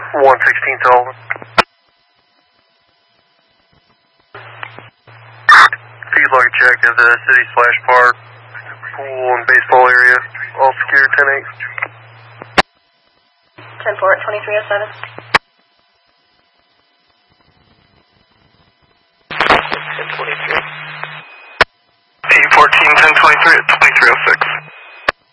116 Sullivan. Feed log check of the city splash park, pool and baseball area. All secure, 10-8. 10-4 at 2307. T14 1023 at 2306.